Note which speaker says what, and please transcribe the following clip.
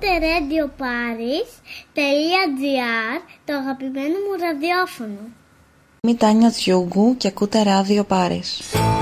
Speaker 1: ακούτε radioparis.gr, το αγαπημένο μου ραδιόφωνο.
Speaker 2: Είμαι η Τάνια Διούγκου και ακούτε ράδιο Πάρις.